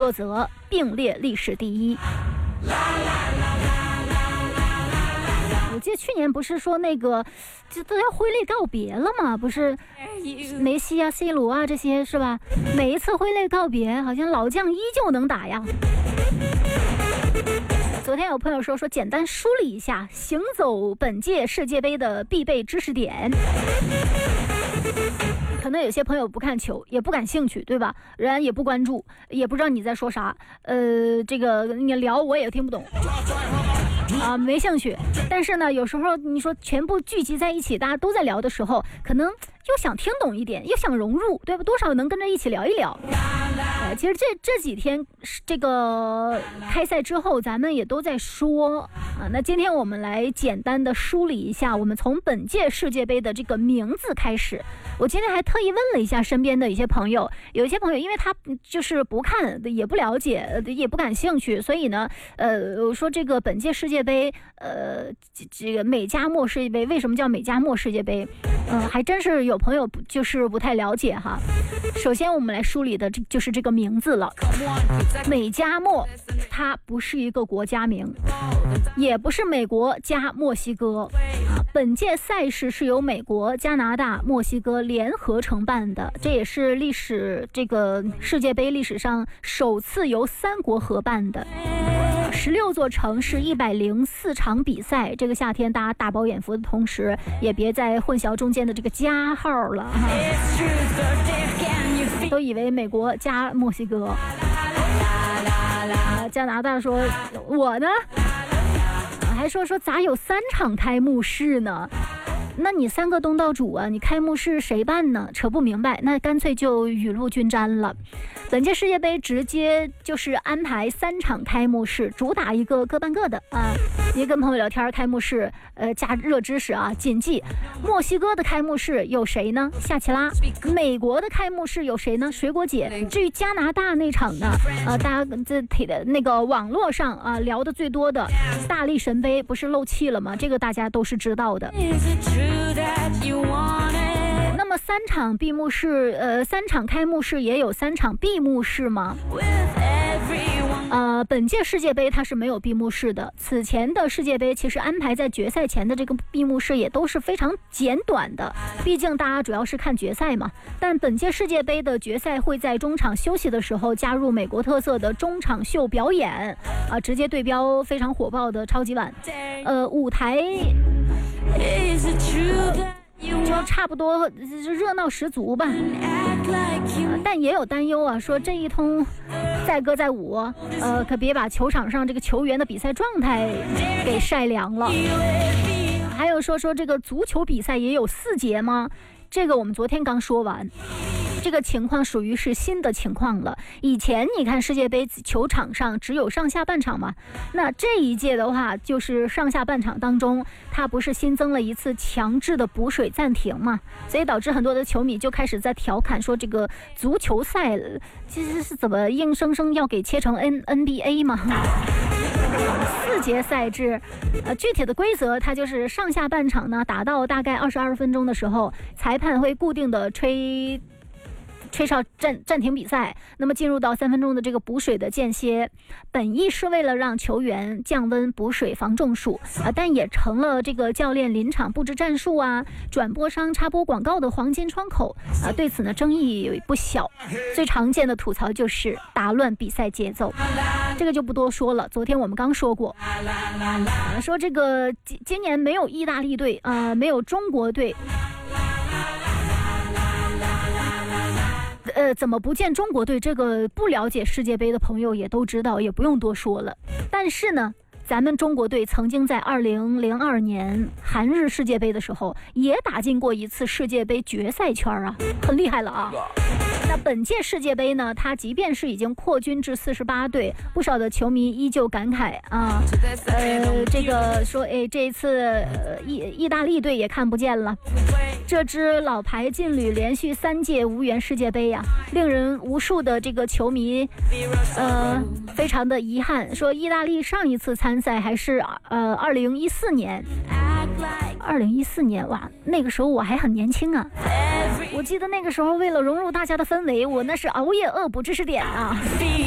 6则并列历史第一。我记得去年不是说那个这都要挥泪告别了吗？不是梅西啊 C 罗啊这些是吧？每一次挥泪告别好像老将依旧能打呀。昨天有朋友说简单梳理一下行走本届世界杯的必备知识点。可能有些朋友不看球，也不感兴趣，对吧？人也不关注，也不知道你在说啥。这个你聊我也听不懂啊，没兴趣。但是呢，有时候你说全部聚集在一起，大家都在聊的时候，可能又想听懂一点，又想融入，对吧？多少能跟着一起聊一聊。其实这几天这个开赛之后，咱们也都在说啊。那今天我们来简单的梳理一下，我们从本届世界杯的这个名字开始。我今天还特意问了一下身边的一些朋友，有一些朋友因为他就是不看，也不了解，也不感兴趣，所以呢，我说这个本届世界杯，这个美加墨世界杯为什么叫美加墨世界杯？还真是有朋友就是不太了解哈。首先我们来梳理的就是这个名字了，美加墨，它不是一个国家名，也不是美国加墨西哥。本届赛事是由美国、加拿大、墨西哥联合承办的，这也是这个世界杯历史上首次由3国合办的。16座城市，104场比赛。这个夏天大家大饱眼福的同时，也别再混淆中间的这个加号了哈，都以为美国加墨西哥。加拿大说我呢，还说咋有3场开幕式呢？那你3个东道主啊，你开幕式谁办呢？扯不明白，那干脆就雨露均沾了。本届世界杯直接就是安排3场开幕式，主打一个各办各的啊。你跟朋友聊天，开幕式加热知识啊，谨记墨西哥的开幕式有谁呢？夏奇拉。美国的开幕式有谁呢？水果姐。至于加拿大那场呢，大家那个网络上啊聊的最多的大力神杯不是漏气了吗？这个大家都是知道的。那么3场闭幕式，3场开幕式也有3场闭幕式吗？本届世界杯它是没有闭幕式的。此前的世界杯其实安排在决赛前的这个闭幕式也都是非常简短的，毕竟大家主要是看决赛嘛。但本届世界杯的决赛会在中场休息的时候加入美国特色的中场秀表演啊，直接对标非常火爆的超级碗。舞台就差不多热闹十足吧，但也有担忧啊，说这一通载歌载舞，可别把球场上这个球员的比赛状态给晒凉了。还有说这个足球比赛也有4节吗？这个我们昨天刚说完，这个情况属于是新的情况了。以前你看世界杯球场上只有上下半场嘛，那这一届的话就是上下半场当中它不是新增了一次强制的补水暂停嘛，所以导致很多的球迷就开始在调侃说这个足球赛其实是怎么硬生生要给切成 NBA 嘛。4节赛制，具体的规则它就是上下半场呢打到大概22分钟的时候，裁判会固定的吹哨暂停比赛，那么进入到3分钟的这个补水的间歇，本意是为了让球员降温补水防中暑但也成了这个教练临场布置战术啊，转播商插播广告的黄金窗口对此呢争议不小。最常见的吐槽就是打乱比赛节奏，这个就不多说了，昨天我们刚说过说这个今年没有意大利队没有中国队，怎么不见中国队？这个不了解世界杯的朋友也都知道，也不用多说了。但是呢，咱们中国队曾经在2002年韩日世界杯的时候也打进过一次世界杯决赛圈啊，很厉害了啊。那本届世界杯呢，它即便是已经扩军至48队，不少的球迷依旧感慨啊，这个说这一次意大利队也看不见了。这支老牌劲旅连续3届无缘世界杯呀，令人无数的这个球迷非常的遗憾。说意大利上一次参赛还是2014年，2014年哇，那个时候我还很年轻啊。我记得那个时候为了融入大家的氛围，我那是熬夜恶补知识点啊。